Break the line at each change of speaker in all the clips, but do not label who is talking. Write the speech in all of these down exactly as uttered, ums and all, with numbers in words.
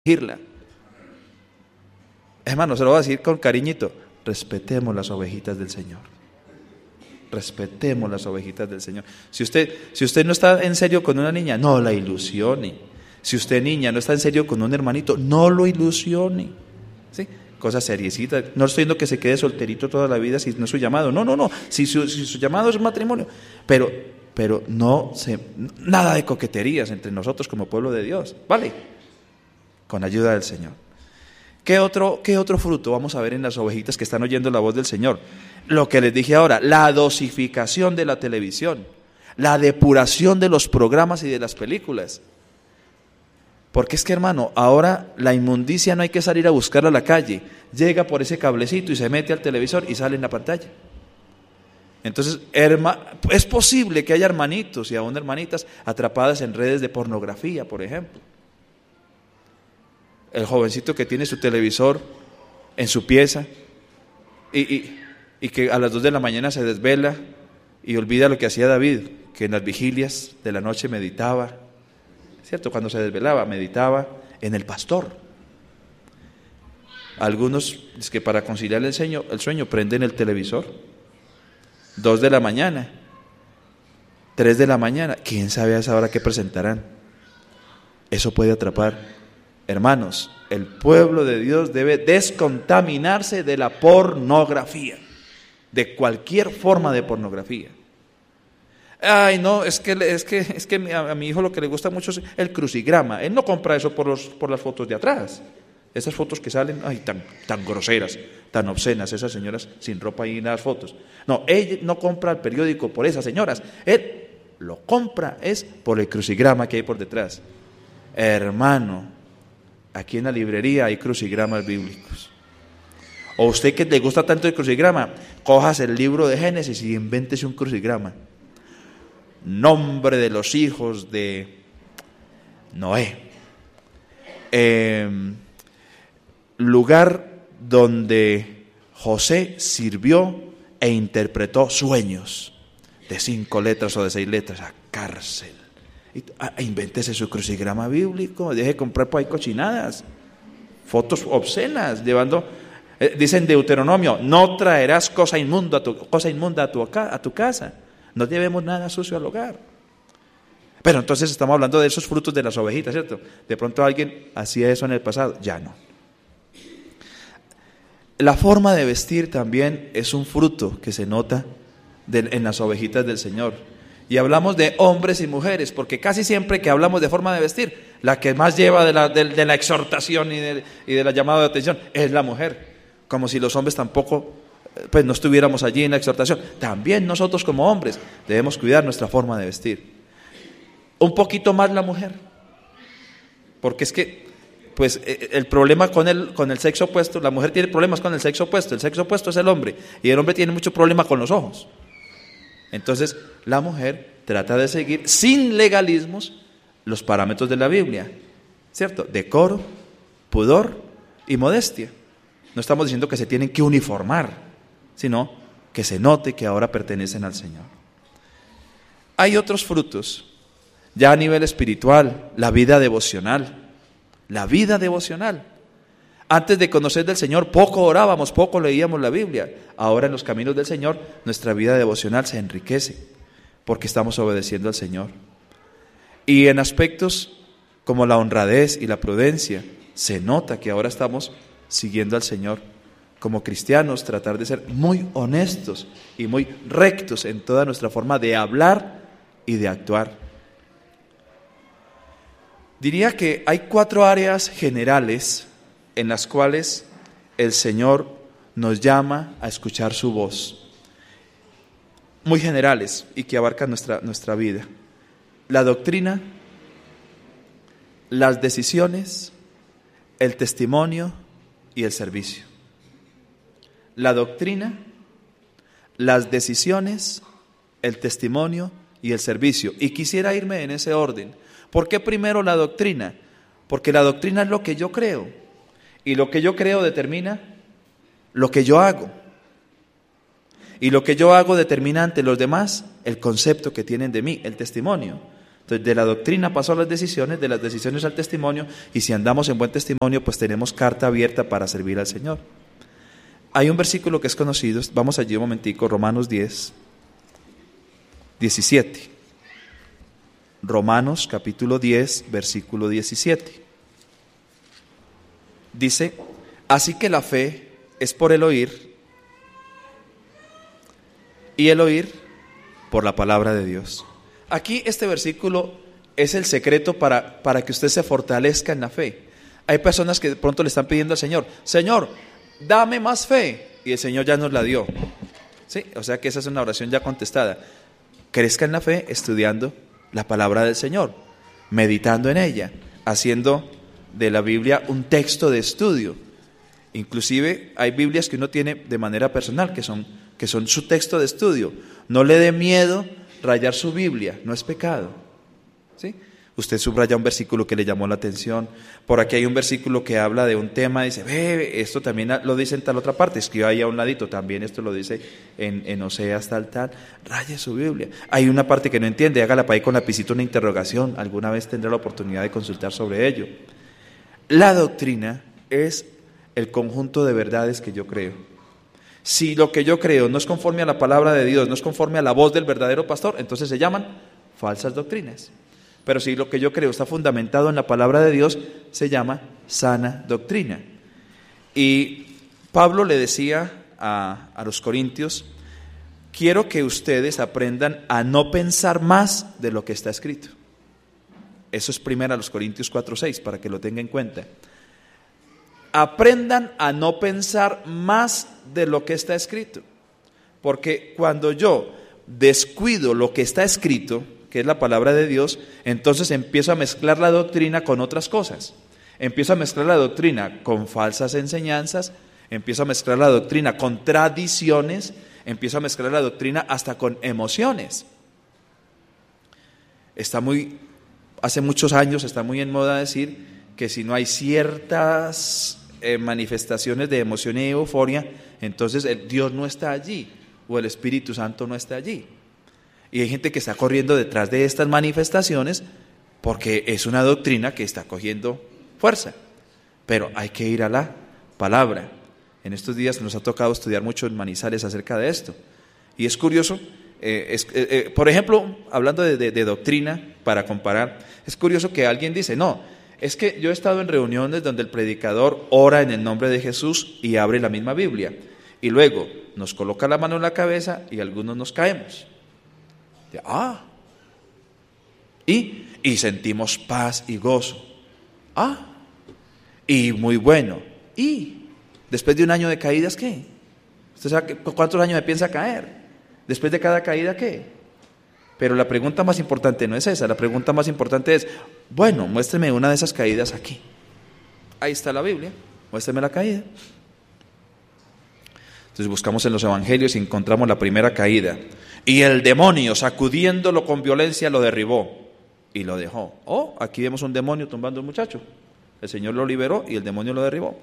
corregirla. Hermano, se lo voy a decir con cariñito: respetemos las ovejitas del Señor. Respetemos las ovejitas del Señor. Si usted, si usted no está en serio con una niña, no la ilusione. Si usted, niña, no está en serio con un hermanito, no lo ilusione. ¿Sí? Cosas seriecitas. No estoy diciendo que se quede solterito toda la vida si no es su llamado. No, no, no. Si su, si su llamado es un matrimonio. Pero, pero no se, nada de coqueterías entre nosotros como pueblo de Dios. ¿Vale? Con ayuda del Señor. ¿Qué otro, ¿Qué otro fruto vamos a ver en las ovejitas que están oyendo la voz del Señor? Lo que les dije ahora, la dosificación de la televisión, la depuración de los programas y de las películas. Porque es que, hermano, ahora la inmundicia no hay que salir a buscarla a la calle, llega por ese cablecito y se mete al televisor y sale en la pantalla. Entonces, herma, es posible que haya hermanitos y aún hermanitas atrapadas en redes de pornografía, por ejemplo. El jovencito que tiene su televisor en su pieza y, y, y que a las dos de la mañana se desvela y olvida lo que hacía David, que en las vigilias de la noche meditaba, ¿cierto? Cuando se desvelaba, meditaba en el pastor. Algunos, es que para conciliar el sueño, el sueño prenden el televisor, dos de la mañana, tres de la mañana, quién sabe a esa hora qué presentarán. Eso puede atrapar. Hermanos, el pueblo de Dios debe descontaminarse de la pornografía, de cualquier forma de pornografía. Ay, no, es que, es que, es que a mi hijo lo que le gusta mucho es el crucigrama. Él no compra eso por, los, por las fotos de atrás. Esas fotos que salen, ay, tan, tan groseras, tan obscenas, esas señoras sin ropa y en las fotos. No, él no compra el periódico por esas señoras. Él lo compra es por el crucigrama que hay por detrás. Hermano, aquí en la librería hay crucigramas bíblicos. O usted que le gusta tanto el crucigrama, cojas el libro de Génesis y invéntese un crucigrama. Nombre de los hijos de Noé. Eh, lugar donde José sirvió e interpretó sueños de cinco letras o de seis letras. A cárcel. Invéntese su crucigrama bíblico, deje de comprar por ahí cochinadas, fotos obscenas, llevando, eh, dicen Deuteronomio, no traerás cosa inmunda a tu, cosa inmunda a tu, a tu casa, no llevemos nada sucio al hogar. Pero entonces estamos hablando de esos frutos de las ovejitas, ¿cierto? De pronto alguien hacía eso en el pasado, ya no. La forma de vestir también es un fruto que se nota de, en las ovejitas del Señor. Y hablamos de hombres y mujeres, porque casi siempre que hablamos de forma de vestir, la que más lleva de la, de, de la exhortación y de, y de la llamada de atención es la mujer. Como si los hombres tampoco, pues no estuviéramos allí en la exhortación. También nosotros como hombres debemos cuidar nuestra forma de vestir. Un poquito más la mujer, porque es que, pues el problema con el, con el sexo opuesto, la mujer tiene problemas con el sexo opuesto, el sexo opuesto es el hombre, y el hombre tiene mucho problema con los ojos. Entonces, la mujer trata de seguir sin legalismos los parámetros de la Biblia, ¿cierto? Decoro, pudor y modestia. No estamos diciendo que se tienen que uniformar, sino que se note que ahora pertenecen al Señor. Hay otros frutos, ya a nivel espiritual, la vida devocional. La vida devocional. Antes de conocer del Señor, poco orábamos, poco leíamos la Biblia. Ahora en los caminos del Señor, nuestra vida devocional se enriquece, porque estamos obedeciendo al Señor. Y en aspectos como la honradez y la prudencia, se nota que ahora estamos siguiendo al Señor. Como cristianos, tratar de ser muy honestos y muy rectos en toda nuestra forma de hablar y de actuar. Diría que hay cuatro áreas generales en las cuales el Señor nos llama a escuchar su voz, muy generales y que abarcan nuestra, nuestra vida. La doctrina, las decisiones, el testimonio y el servicio. La doctrina, las decisiones, el testimonio y el servicio. Y quisiera irme en ese orden. ¿Por qué primero la doctrina? Porque la doctrina es lo que yo creo. Y lo que yo creo determina lo que yo hago. Y lo que yo hago determina ante los demás el concepto que tienen de mí, el testimonio. Entonces, de la doctrina pasó a las decisiones, de las decisiones al testimonio, y si andamos en buen testimonio, pues tenemos carta abierta para servir al Señor. Hay un versículo que es conocido, vamos allí un momentico, Romanos diez, diecisiete. Romanos capítulo diez, versículo diecisiete. Dice, así que la fe es por el oír, y el oír por la palabra de Dios. Aquí este versículo es el secreto para, para que usted se fortalezca en la fe. Hay personas que de pronto le están pidiendo al Señor, Señor, dame más fe, y el Señor ya nos la dio. ¿Sí? O sea que esa es una oración ya contestada. Crezca en la fe estudiando la palabra del Señor, meditando en ella, haciendo de la Biblia un texto de estudio. Inclusive hay Biblias que uno tiene de manera personal, que son, que son su texto de estudio. No le dé miedo rayar su Biblia, no es pecado. ¿Sí? Usted subraya un versículo que le llamó la atención, por aquí hay un versículo que habla de un tema, dice, ve, esto también lo dice en tal otra parte, escriba ahí a un ladito, también esto lo dice en, en Oseas tal, tal, raye su Biblia. Hay una parte que no entiende, hágala para ahí con lapicito una interrogación, alguna vez tendrá la oportunidad de consultar sobre ello. La doctrina es el conjunto de verdades que yo creo. Si lo que yo creo no es conforme a la palabra de Dios, no es conforme a la voz del verdadero pastor, entonces se llaman falsas doctrinas. Pero si lo que yo creo está fundamentado en la palabra de Dios, se llama sana doctrina. Y Pablo le decía a, a los corintios, quiero que ustedes aprendan a no pensar más de lo que está escrito. Eso es primero a los Corintios cuatro seis, para que lo tenga en cuenta. Aprendan a no pensar más de lo que está escrito. Porque cuando yo descuido lo que está escrito, que es la palabra de Dios, entonces empiezo a mezclar la doctrina con otras cosas. Empiezo a mezclar la doctrina con falsas enseñanzas, empiezo a mezclar la doctrina con tradiciones, empiezo a mezclar la doctrina hasta con emociones. Está muy, hace muchos años está muy en moda decir que si no hay ciertas eh, manifestaciones de emoción y euforia, entonces el Dios no está allí o el Espíritu Santo no está allí. Y hay gente que está corriendo detrás de estas manifestaciones porque es una doctrina que está cogiendo fuerza. Pero hay que ir a la palabra. En estos días nos ha tocado estudiar mucho en Manizales acerca de esto. Y es curioso, eh, es, eh, eh, por ejemplo, hablando de, de, de doctrina, para comparar, es curioso que alguien dice, no, es que yo he estado en reuniones donde el predicador ora en el nombre de Jesús y abre la misma Biblia. Y luego nos coloca la mano en la cabeza y algunos nos caemos. Ah, y, y sentimos paz y gozo. Ah, y muy bueno. Y después de un año de caídas, ¿qué? ¿Usted sabe cuántos años me piensa caer? Después de cada caída, ¿qué? Pero la pregunta más importante no es esa. La pregunta más importante es, bueno, muéstreme una de esas caídas aquí. Ahí está la Biblia, muéstreme la caída. Entonces buscamos en los evangelios y encontramos la primera caída. Y el demonio, sacudiéndolo con violencia, lo derribó y lo dejó. Oh, aquí vemos un demonio tumbando a un muchacho. El Señor lo liberó y el demonio lo derribó.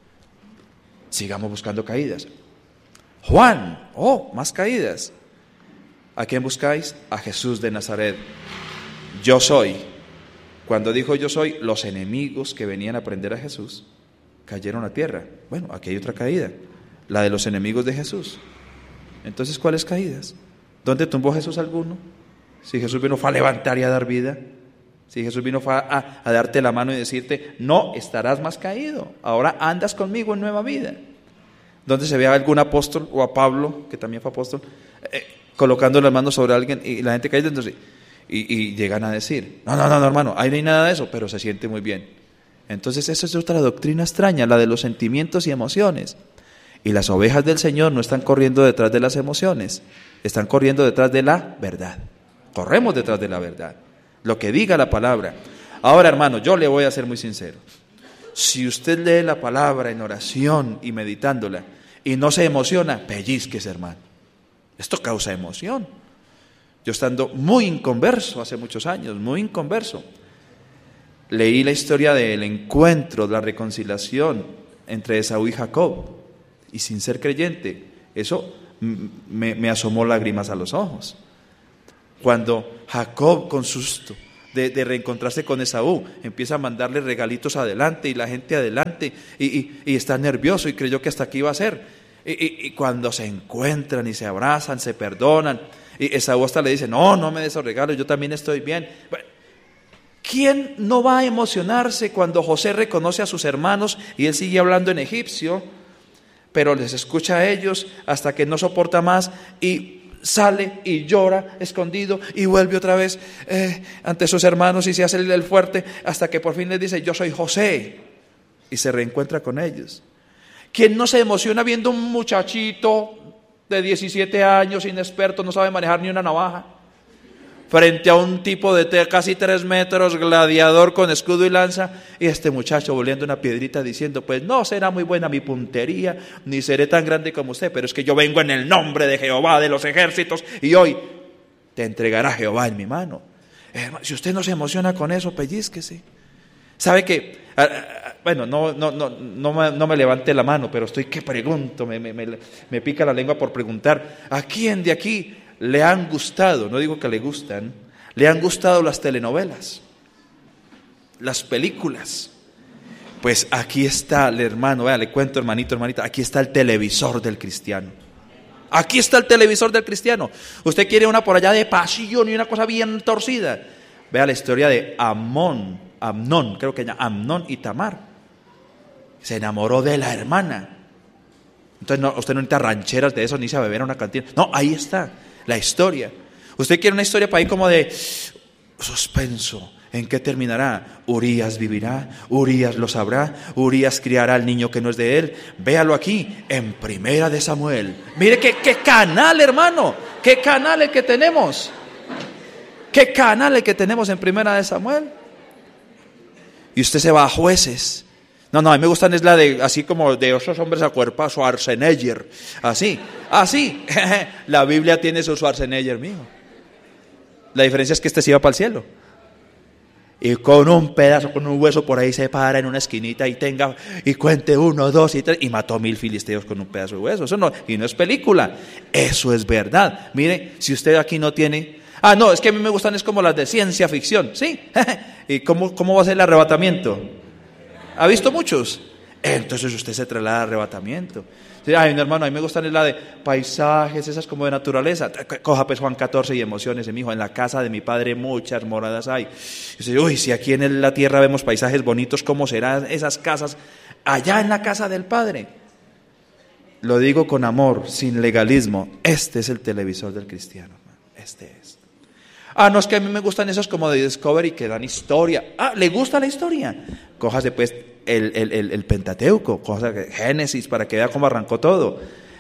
Sigamos buscando caídas. Juan, oh, más caídas. ¿A quién buscáis? A Jesús de Nazaret. Yo soy. Cuando dijo yo soy, los enemigos que venían a prender a Jesús cayeron a tierra. Bueno, aquí hay otra caída. La de los enemigos de Jesús. Entonces, ¿cuáles caídas? ¿Dónde tumbó Jesús alguno? Si Jesús vino fue a levantar y a dar vida. Si Jesús vino fue a, a darte la mano y decirte, no estarás más caído. Ahora andas conmigo en nueva vida. ¿Dónde se ve a algún apóstol o a Pablo, que también fue apóstol, eh, colocando las manos sobre alguien y la gente cae dentro? Y, y llegan a decir, no, no, no, no, hermano, ahí no hay nada de eso, pero se siente muy bien. Entonces, eso es otra doctrina extraña, la de los sentimientos y emociones. Y las ovejas del Señor no están corriendo detrás de las emociones, están corriendo detrás de la verdad. Corremos detrás de la verdad, lo que diga la palabra. Ahora, hermano, yo le voy a ser muy sincero. Si usted lee la palabra en oración y meditándola y no se emociona, pellizquese, hermano. Esto causa emoción. Yo estando muy inconverso hace muchos años, muy inconverso, leí la historia del encuentro, de la reconciliación entre Esaú y Jacob. Y sin ser creyente, eso me, me asomó lágrimas a los ojos. Cuando Jacob con susto de, de reencontrarse con Esaú. Empieza a mandarle regalitos adelante y la gente adelante y, y, y está nervioso y creyó que hasta aquí iba a ser. Y, y, y cuando se encuentran y se abrazan, se perdonan, y Esaú hasta le dice, no, no me des esos regalos, yo también estoy bien. Bueno, ¿quién no va a emocionarse cuando José reconoce a sus hermanos y él sigue hablando en egipcio, pero les escucha a ellos hasta que no soporta más y sale y llora escondido y vuelve otra vez eh, ante sus hermanos y se hace el fuerte hasta que por fin les dice, yo soy José, y se reencuentra con ellos? ¿Quién no se emociona viendo un muchachito de diecisiete años, inexperto, no sabe manejar ni una navaja, frente a un tipo de te- casi tres metros, gladiador con escudo y lanza, y este muchacho volviendo una piedrita diciendo, pues no será muy buena mi puntería, ni seré tan grande como usted, pero es que yo vengo en el nombre de Jehová de los ejércitos, y hoy te entregará Jehová en mi mano? Eh, si usted no se emociona con eso, pellizquese. ¿Sabe qué? Ah, ah, bueno, no, no, no, no, me, no me levante la mano, pero estoy que pregunto, me, me, me, me pica la lengua por preguntar, ¿a quién de aquí le han gustado, no digo que le gustan, le han gustado las telenovelas, las películas? Pues aquí está el hermano, vea, le cuento, hermanito, hermanita, aquí está el televisor del cristiano. Aquí está el televisor del cristiano. Usted quiere una por allá de pasión y una cosa bien torcida. Vea la historia de Amón, Amnón, creo que ya, Amnón y Tamar. Se enamoró de la hermana. Entonces no, usted no necesita rancheras de eso, ni se va a beber a una cantina. No, ahí está la historia. Usted quiere una historia para ahí como de suspenso. ¿En qué terminará? Urías vivirá, Urías lo sabrá, Urías criará al niño que no es de él. Véalo aquí, en Primera de Samuel. Mire qué, qué canal, hermano, qué canal el que tenemos. Qué canal el que tenemos en Primera de Samuel. Y usted se va a Jueces. No, no, a mí me gustan es la de, así como de esos hombres a cuerpazo, Schwarzenegger, así, así. La Biblia tiene su Schwarzenegger, mijo. La diferencia es que este se iba para el cielo. Y con un pedazo, con un hueso por ahí se para en una esquinita y tenga, y cuente uno, dos y tres, y mató mil filisteos con un pedazo de hueso. Eso no, y no es película, eso es verdad. Mire, si usted aquí no tiene, ah, no, es que a mí me gustan es como las de ciencia ficción, ¿sí? ¿Y cómo, cómo va a ser el arrebatamiento? ¿Ha visto muchos? Entonces usted se traslada al arrebatamiento. Ay, mi hermano, a mí me gustan la de paisajes, esas como de naturaleza. Coja pues Juan catorce y emociones, mi hijo. En la casa de mi padre muchas moradas hay. Y dice, uy, si aquí en la tierra vemos paisajes bonitos, ¿cómo serán esas casas allá en la casa del Padre? Lo digo con amor, sin legalismo. Este es el televisor del cristiano, hermano. Este es. Ah, no, es que a mí me gustan esos como de Discovery que dan historia. Ah, ¿le gusta la historia? Cójase pues el, el, el, el Pentateuco, cójase Génesis para que vea cómo arrancó todo.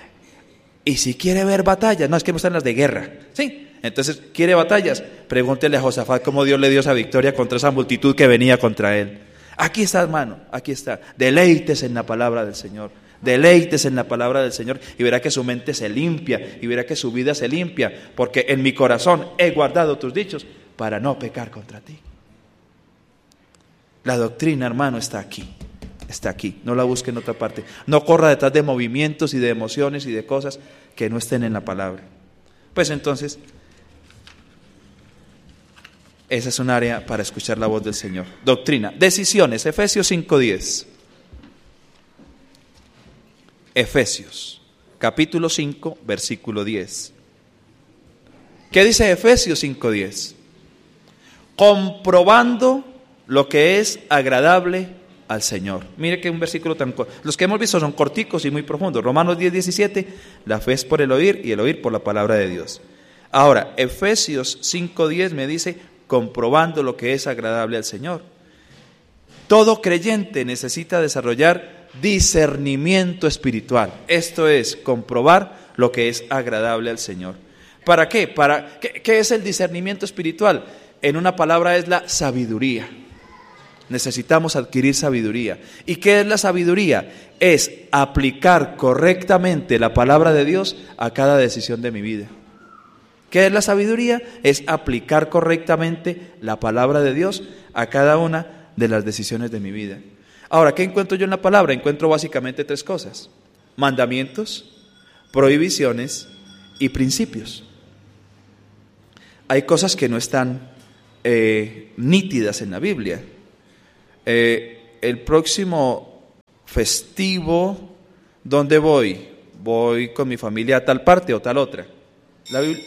Y si quiere ver batallas, no, es que me gustan las de guerra. Sí, entonces, ¿quiere batallas? Pregúntele a Josafat cómo Dios le dio esa victoria contra esa multitud que venía contra él. Aquí está, hermano, aquí está. Deleites en la palabra del Señor. Deleites en la palabra del Señor y verá que su mente se limpia y verá que su vida se limpia, porque en mi corazón he guardado tus dichos para no pecar contra ti. La doctrina, hermano, está aquí, está aquí, no la busque en otra parte. No corra detrás de movimientos y de emociones y de cosas que no estén en la palabra. Pues entonces, esa es un área para escuchar la voz del Señor. Doctrina, decisiones, Efesios cinco diez. Efesios, capítulo cinco, versículo diez. ¿Qué dice Efesios cinco diez? Comprobando lo que es agradable al Señor. Mire que un versículo tan corto. Los que hemos visto son corticos y muy profundos. Romanos diez diecisiete, la fe es por el oír y el oír por la palabra de Dios. Ahora, Efesios cinco diez me dice, comprobando lo que es agradable al Señor. Todo creyente necesita desarrollar discernimiento espiritual. Esto es, comprobar lo que es agradable al Señor. ¿Para qué? Para, ¿qué, qué es el discernimiento espiritual? En una palabra es la sabiduría. Necesitamos adquirir sabiduría. ¿Y qué es la sabiduría? Es aplicar correctamente la palabra de Dios a cada decisión de mi vida. ¿Qué es la sabiduría? Es aplicar correctamente la palabra de Dios a cada una de las decisiones de mi vida. Ahora, ¿qué encuentro yo en la palabra? Encuentro básicamente tres cosas: mandamientos, prohibiciones y principios. Hay cosas que no están eh, nítidas en la Biblia. Eh, el próximo festivo, ¿dónde voy? Voy con mi familia a tal parte o tal otra. La Biblia,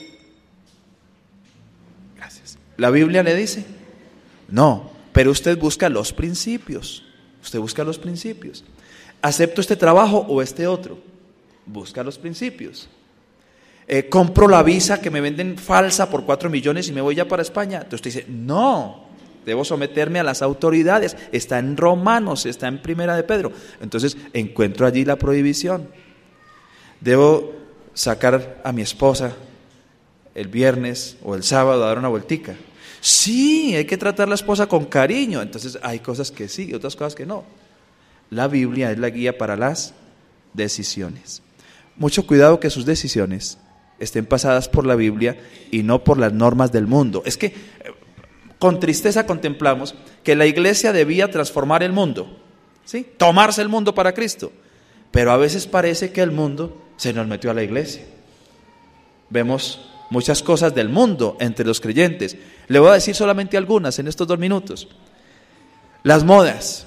gracias. ¿La Biblia le dice? No, pero usted busca los principios. Usted busca los principios. ¿Acepto este trabajo o este otro? Busca los principios. Eh, ¿Compro la visa que me venden falsa por cuatro millones y me voy ya para España? Entonces usted dice, no, debo someterme a las autoridades. Está en Romanos, está en Primera de Pedro. Entonces encuentro allí la prohibición. Debo sacar a mi esposa el viernes o el sábado a dar una vueltica. Sí, hay que tratar a la esposa con cariño. Entonces hay cosas que sí y otras cosas que no. La Biblia es la guía para las decisiones. Mucho cuidado que sus decisiones estén pasadas por la Biblia y no por las normas del mundo. Es que con tristeza contemplamos que la iglesia debía transformar el mundo, ¿sí? Tomarse el mundo para Cristo. Pero a veces parece que el mundo se nos metió a la iglesia. Vemos muchas cosas del mundo entre los creyentes. Le voy a decir solamente algunas en estos dos minutos. Las modas.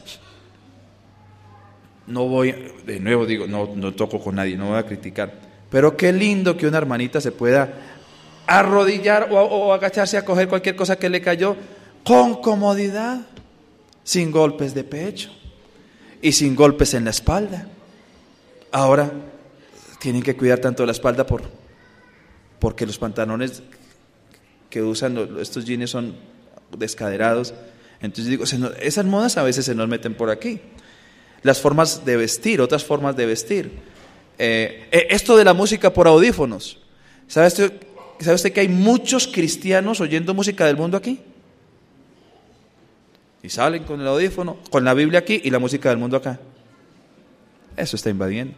No voy, de nuevo digo, no, no toco con nadie, no voy a criticar. Pero qué lindo que una hermanita se pueda arrodillar o, o agacharse a coger cualquier cosa que le cayó con comodidad, sin golpes de pecho y sin golpes en la espalda. Ahora tienen que cuidar tanto la espalda por, porque los pantalones que usan estos jeans son descaderados. Entonces digo, se nos, esas modas a veces se nos meten por aquí. Las formas de vestir, otras formas de vestir. Eh, esto de la música por audífonos. ¿Sabe usted, ¿Sabe usted que hay muchos cristianos oyendo música del mundo aquí? Y salen con el audífono, con la Biblia aquí y la música del mundo acá. Eso está invadiendo.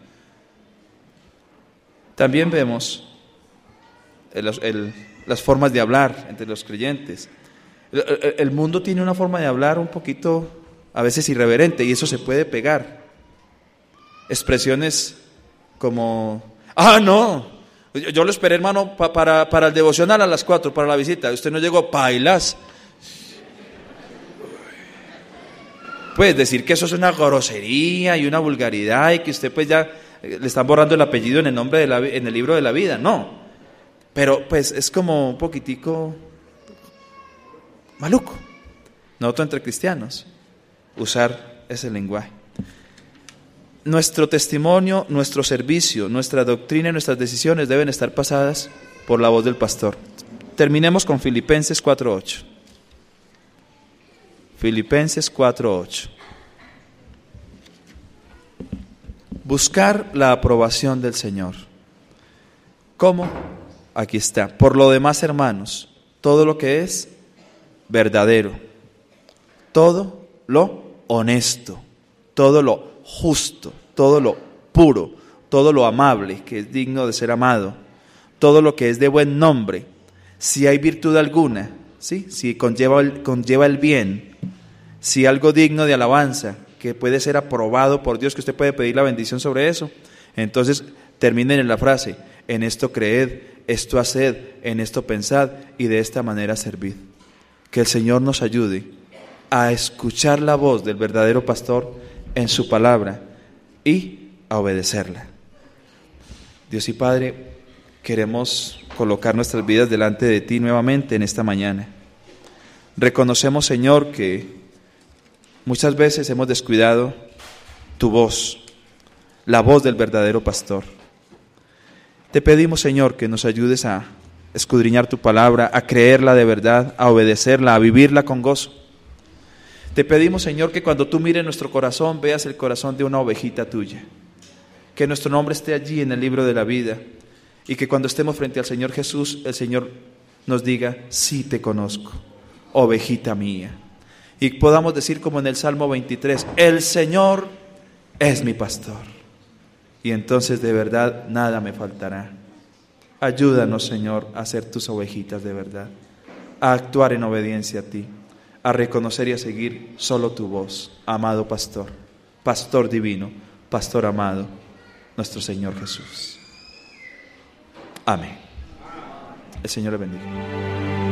También vemos el, el, las formas de hablar entre los creyentes. El, el, el mundo tiene una forma de hablar un poquito, a veces irreverente, y eso se puede pegar. Expresiones como, ah, no, yo, yo lo esperé, hermano, pa, para, para el devocional a las cuatro, para la visita. Usted no llegó, pailas. Pues decir que eso es una grosería y una vulgaridad y que usted pues ya le están borrando el apellido en el nombre de la, en el libro de la vida, no. Pero pues es como un poquitico maluco, noto entre cristianos, usar ese lenguaje. Nuestro testimonio, nuestro servicio, nuestra doctrina y nuestras decisiones deben estar pasadas por la voz del pastor. Terminemos con Filipenses cuatro ocho. Filipenses cuatro ocho. Buscar la aprobación del Señor. ¿Cómo? Aquí está. Por lo demás, hermanos, todo lo que es verdadero, todo lo honesto, todo lo justo, todo lo puro, todo lo amable, que es digno de ser amado, todo lo que es de buen nombre, si hay virtud alguna, ¿sí? Si conlleva el, conlleva el bien, si algo digno de alabanza, que puede ser aprobado por Dios, que usted puede pedir la bendición sobre eso, entonces terminen en la frase, en esto creed, esto haced, en esto pensad y de esta manera servid. Que el Señor nos ayude a escuchar la voz del verdadero pastor en su palabra y a obedecerla. Dios y Padre, queremos colocar nuestras vidas delante de ti nuevamente en esta mañana. Reconocemos, Señor, que muchas veces hemos descuidado tu voz, la voz del verdadero pastor. Te pedimos, Señor, que nos ayudes a escudriñar tu palabra, a creerla de verdad, a obedecerla, a vivirla con gozo. Te pedimos, Señor, que cuando tú mires nuestro corazón, veas el corazón de una ovejita tuya. Que nuestro nombre esté allí en el libro de la vida y que cuando estemos frente al Señor Jesús, el Señor nos diga, sí te conozco, ovejita mía. Y podamos decir como en el Salmo veintitrés, el Señor es mi pastor. Y entonces de verdad nada me faltará. Ayúdanos, Señor, a ser tus ovejitas de verdad, a actuar en obediencia a ti, a reconocer y a seguir solo tu voz, amado pastor, pastor divino, pastor amado, nuestro Señor Jesús. Amén. El Señor le bendiga.